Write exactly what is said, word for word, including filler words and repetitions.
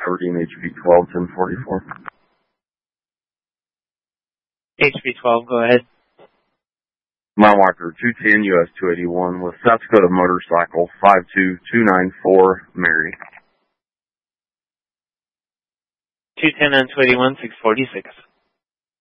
Aberdeen H B twelve ten forty-four. H B twelve, go ahead. Mile marker two ten U S two eighty-one with South Dakota Motorcycle five two two nine four, Mary. two ten on two eighty-one, six forty-six.